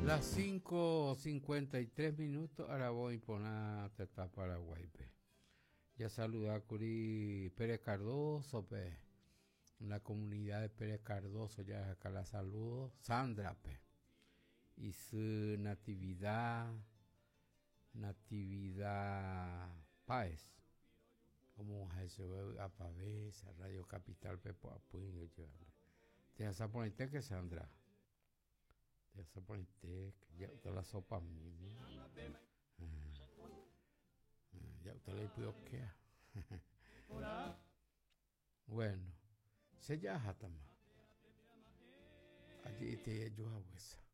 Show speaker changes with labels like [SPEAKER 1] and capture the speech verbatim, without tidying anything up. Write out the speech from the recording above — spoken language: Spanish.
[SPEAKER 1] Las cinco cincuenta y tres minutos, ahora voy a poner teta Paraguay, pe. Ya saluda a Curi Pérez Cardoso, pe. La comunidad de Pérez Cardoso, ya acá la saludo. Sandra, pe. Y su Natividad, Natividad Páez. Como se ve a Pavesa, Radio Capital, Pepo Apuño, te vas a poner que Sandra. Te vas a poner que ya usted la sopa a mí. Ah, ah, ya usted le pidió que. Bueno, se ya hatama. Allí te yo a huesa.